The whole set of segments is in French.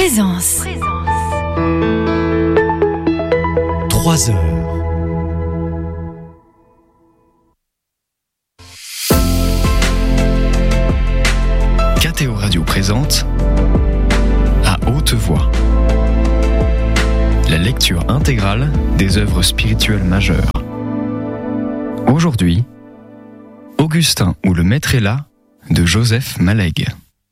Présence. 3 heures. KTO Radio présente À haute voix la lecture intégrale des œuvres spirituelles majeures. Aujourd'hui, Augustin ou le Maître est là de Joseph Malegue.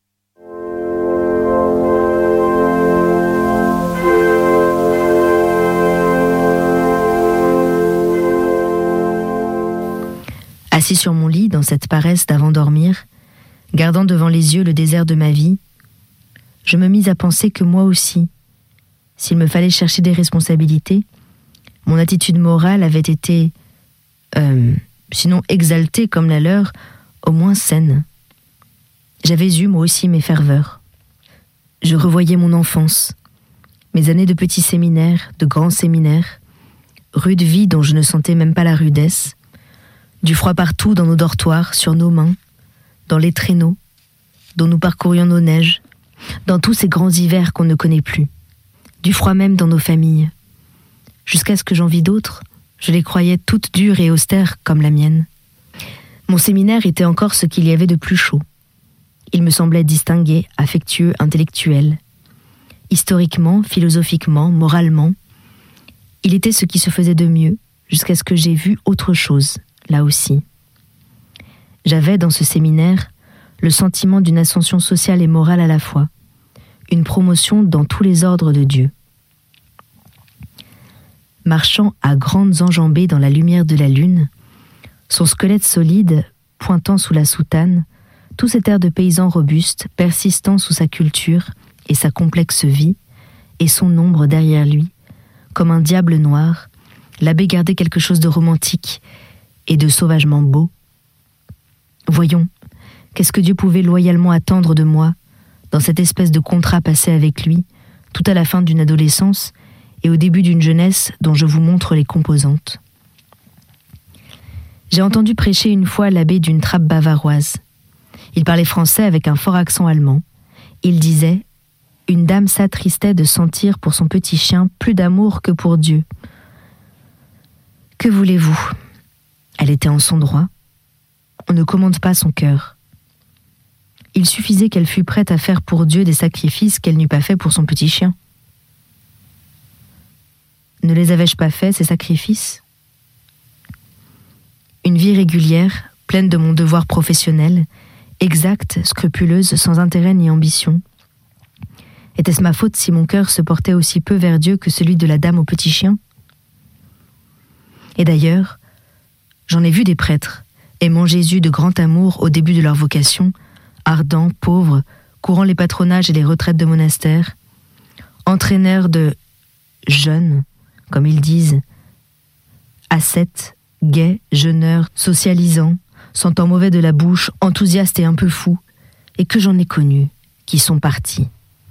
Assis sur mon lit, dans cette paresse d'avant dormir, gardant devant les yeux le désert de ma vie, je me mis à penser que moi aussi, s'il me fallait chercher des responsabilités, mon attitude morale avait été, sinon exaltée comme la leur, au moins saine. J'avais eu moi aussi mes ferveurs. Je revoyais mon enfance, mes années de petits séminaires, de grands séminaires, rude vie dont je ne sentais même pas la rudesse, du froid partout dans nos dortoirs, sur nos mains, dans les traîneaux, dont nous parcourions nos neiges, dans tous ces grands hivers qu'on ne connaît plus, du froid même dans nos familles. Jusqu'à ce que j'en vis d'autres, je les croyais toutes dures et austères comme la mienne. Mon séminaire était encore ce qu'il y avait de plus chaud. Il me semblait distingué, affectueux, intellectuel. Historiquement, philosophiquement, moralement, il était ce qui se faisait de mieux, jusqu'à ce que j'ai vu autre chose, là aussi. J'avais, dans ce séminaire, le sentiment d'une ascension sociale et morale à la fois, une promotion dans tous les ordres de Dieu. Marchant à grandes enjambées dans la lumière de la lune, son squelette solide, pointant sous la soutane, tout cet air de paysan robuste, persistant sous sa culture et sa complexe vie, et son ombre derrière lui, comme un diable noir, l'abbé gardait quelque chose de romantique et de sauvagement beau. Voyons, qu'est-ce que Dieu pouvait loyalement attendre de moi, dans cette espèce de contrat passé avec lui, tout à la fin d'une adolescence et au début d'une jeunesse dont je vous montre les composantes. J'ai entendu prêcher une fois l'abbé d'une trappe bavaroise. Il parlait français avec un fort accent allemand. Il disait « Une dame s'attristait de sentir pour son petit chien plus d'amour que pour Dieu. » Que voulez-vous ? Elle était en son droit. On ne commande pas son cœur. Il suffisait qu'elle fût prête à faire pour Dieu des sacrifices qu'elle n'eût pas fait pour son petit chien. Ne les avais-je pas faits, ces sacrifices ? Une vie régulière, pleine de mon devoir professionnel, exacte, scrupuleuse, sans intérêt ni ambition. Était-ce ma faute si mon cœur se portait aussi peu vers Dieu que celui de la dame au petit chien ? Et d'ailleurs, j'en ai vu des prêtres, aimant Jésus de grand amour au début de leur vocation, ardents, pauvres, courant les patronages et les retraites de monastères, entraîneurs de jeunes, comme ils disent, ascètes, gais, jeûneurs, socialisants, sentant mauvais de la bouche, enthousiastes et un peu fous, et que j'en ai connus, qui sont partis.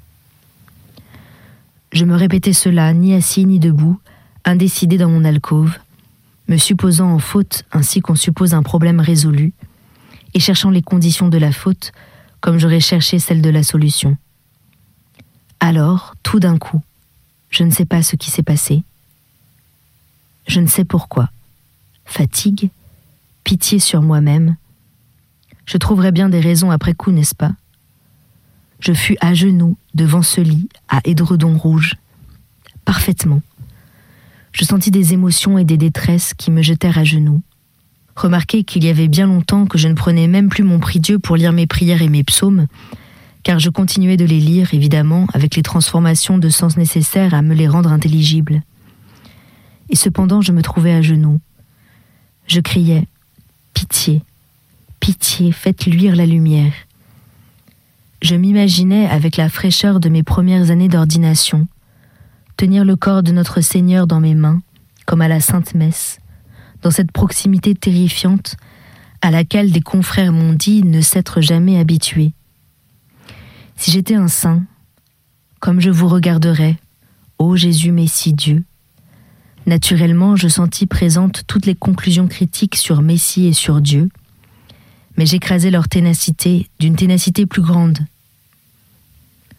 Je me répétais cela, ni assis ni debout, indécidé dans mon alcôve, me supposant en faute ainsi qu'on suppose un problème résolu, et cherchant les conditions de la faute comme j'aurais cherché celles de la solution. Alors, tout d'un coup, je ne sais pas ce qui s'est passé. Je ne sais pourquoi. Fatigue, pitié sur moi-même. Je trouverais bien des raisons après coup, n'est-ce pas ? Je fus à genoux devant ce lit à édredon rouge. Parfaitement. Je sentis des émotions et des détresses qui me jetèrent à genoux. Remarquez qu'il y avait bien longtemps que je ne prenais même plus mon prie-Dieu pour lire mes prières et mes psaumes, car je continuais de les lire, évidemment, avec les transformations de sens nécessaires à me les rendre intelligibles. Et cependant, je me trouvais à genoux. Je criais « Pitié, pitié, faites luire la lumière ». Je m'imaginais, avec la fraîcheur de mes premières années d'ordination, tenir le corps de notre Seigneur dans mes mains, comme à la Sainte Messe, dans cette proximité terrifiante à laquelle des confrères m'ont dit ne s'être jamais habitués. Si j'étais un saint, comme je vous regarderais, ô Jésus Messie Dieu, naturellement je sentis présentes toutes les conclusions critiques sur Messie et sur Dieu, mais j'écrasais leur ténacité d'une ténacité plus grande.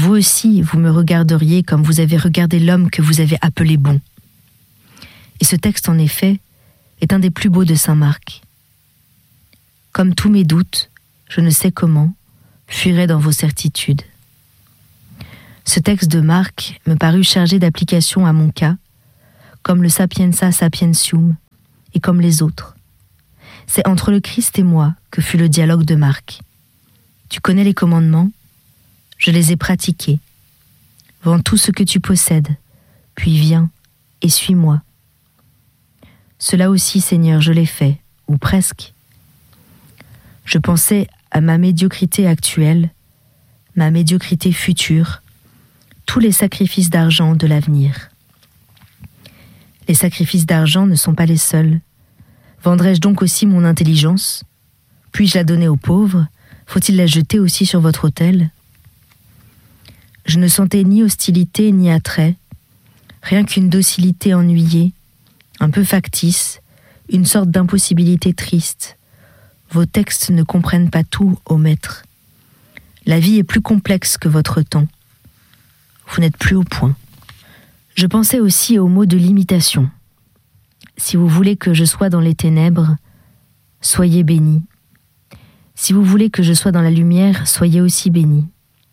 vous aussi, vous me regarderiez comme vous avez regardé l'homme que vous avez appelé bon. Et ce texte, en effet, est un des plus beaux de saint Marc. Comme tous mes doutes, je ne sais comment, fuiraient dans vos certitudes. Ce texte de Marc me parut chargé d'application à mon cas, comme le Sapienza Sapientium, et comme les autres. C'est entre le Christ et moi que fut le dialogue de Marc. Tu connais les commandements, je les ai pratiqués. Vends tout ce que tu possèdes, puis viens et suis-moi. Cela aussi, Seigneur, je l'ai fait, ou presque. Je pensais à ma médiocrité actuelle, ma médiocrité future, tous les sacrifices d'argent de l'avenir. Les sacrifices d'argent ne sont pas les seuls. Vendrai-je donc aussi mon intelligence? Puis-je la donner aux pauvres? Faut-il la jeter aussi sur votre autel? Je ne sentais ni hostilité ni attrait, rien qu'une docilité ennuyée, un peu factice, une sorte d'impossibilité triste. Vos textes ne comprennent pas tout, ô maître. La vie est plus complexe que votre temps. Vous n'êtes plus au point. Je pensais aussi au mot de l'imitation. Si vous voulez que je sois dans les ténèbres, soyez bénis. Si vous voulez que je sois dans la lumière, soyez aussi bénis.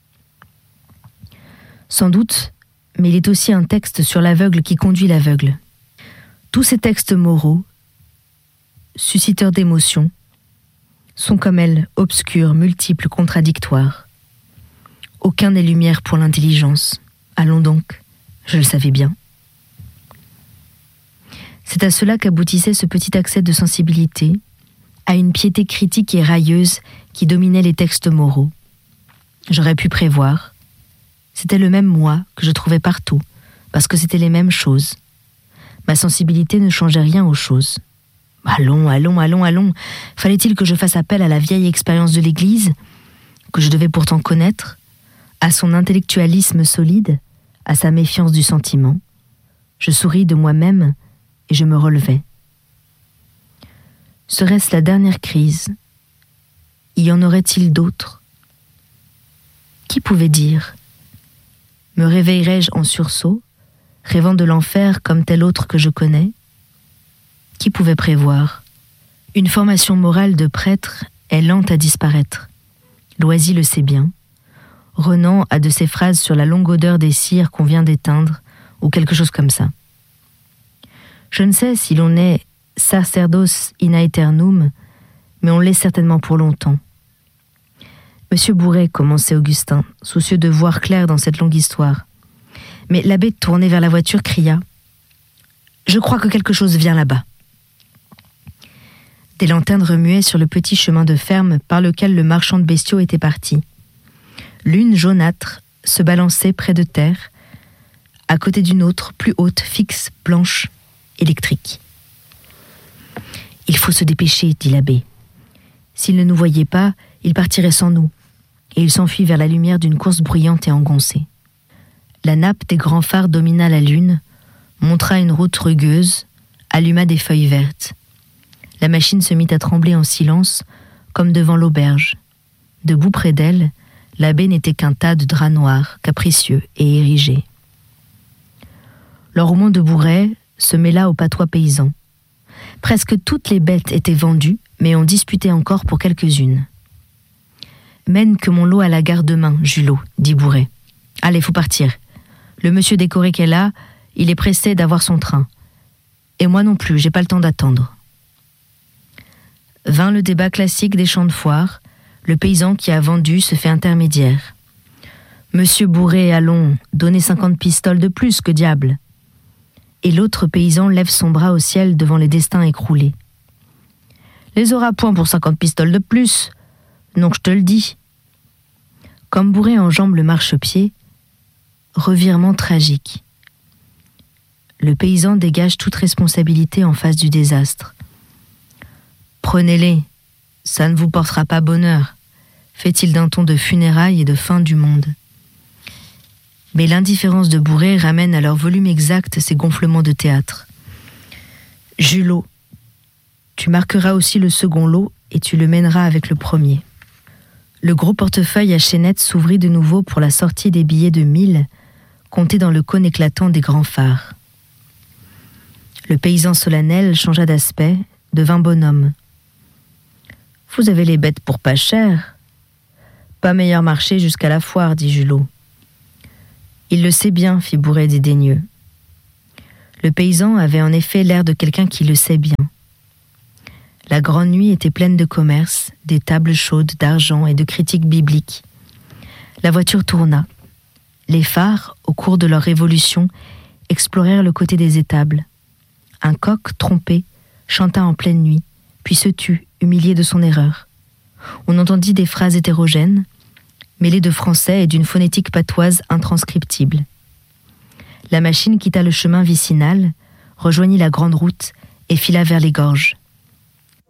Sans doute, mais il est aussi un texte sur l'aveugle qui conduit l'aveugle. Tous ces textes moraux, susciteurs d'émotions, sont comme elles, obscurs, multiples, contradictoires. Aucun n'est lumière pour l'intelligence. Allons donc, je le savais bien. C'est à cela qu'aboutissait ce petit accès de sensibilité, à une piété critique et railleuse qui dominait les textes moraux. J'aurais pu prévoir. C'était le même moi que je trouvais partout, parce que c'était les mêmes choses. Ma sensibilité ne changeait rien aux choses. Allons. Fallait-il que je fasse appel à la vieille expérience de l'Église, que je devais pourtant connaître, à son intellectualisme solide, à sa méfiance du sentiment? Je souris de moi-même et je me relevai. Serait-ce la dernière crise? Y en aurait-il d'autres? Qui pouvait dire? Me réveillerais-je en sursaut, rêvant de l'enfer comme tel autre que je connais? Qui pouvait prévoir? Une formation morale de prêtre est lente à disparaître. Loisy le sait bien. Renan a de ces phrases sur la longue odeur des cires qu'on vient d'éteindre, ou quelque chose comme ça. Je ne sais si l'on est sacerdos in aeternum, mais on l'est certainement pour longtemps. Monsieur Bourret, commençait Augustin, soucieux de voir clair dans cette longue histoire. Mais l'abbé, tourné vers la voiture, cria « Je crois que quelque chose vient là-bas ». Des lanternes remuaient sur le petit chemin de ferme par lequel le marchand de bestiaux était parti. L'une jaunâtre se balançait près de terre, à côté d'une autre, plus haute, fixe, blanche, électrique. « Il faut se dépêcher, dit l'abbé. S'il ne nous voyait pas, il partirait sans nous. » Et il s'enfuit vers la lumière d'une course bruyante et engoncée. La nappe des grands phares domina la lune, montra une route rugueuse, alluma des feuilles vertes. La machine se mit à trembler en silence, comme devant l'auberge. Debout près d'elle, l'abbé n'était qu'un tas de draps noirs, capricieux et érigés. L'enrouement de Bourret se mêla au patois paysan. Presque toutes les bêtes étaient vendues, mais on disputait encore pour quelques-unes. « Mène que mon lot à la gare demain, Julot, dit Bourret. Allez, faut partir. Le monsieur décoré qu'est là, il est pressé d'avoir son train. Et moi non plus, j'ai pas le temps d'attendre. » Vint le débat classique des champs de foire. Le paysan qui a vendu se fait intermédiaire. « Monsieur Bourret, allons, donnez 50 pistoles de plus, que diable !» Et l'autre paysan lève son bras au ciel devant les destins écroulés. « Les auras point pour 50 pistoles de plus !» Non, je te le dis. Comme Bourret enjambe le marchepied, revirement tragique. Le paysan dégage toute responsabilité en face du désastre. Prenez-les, ça ne vous portera pas bonheur, fait-il d'un ton de funérailles et de fin du monde. Mais l'indifférence de Bourret ramène à leur volume exact ces gonflements de théâtre. Julot, tu marqueras aussi le second lot et tu le mèneras avec le premier. le gros portefeuille à chaînettes s'ouvrit de nouveau pour la sortie des billets de 1000, comptés dans le cône éclatant des grands phares. Le paysan solennel changea d'aspect, devint bonhomme. « Vous avez les bêtes pour pas cher. »« Pas meilleur marché jusqu'à la foire, » dit Julot. « Il le sait bien, » fit Bourret dédaigneux. Le paysan avait en effet l'air de quelqu'un qui le sait bien. La grande nuit était pleine de commerce, des tables chaudes d'argent et de critiques bibliques. La voiture tourna. Les phares, au cours de leur révolution, explorèrent le côté des étables. Un coq, trompé, chanta en pleine nuit, puis se tut, humilié de son erreur. On entendit des phrases hétérogènes, mêlées de français et d'une phonétique patoise intranscriptible. La machine quitta le chemin vicinal, rejoignit la grande route et fila vers les gorges.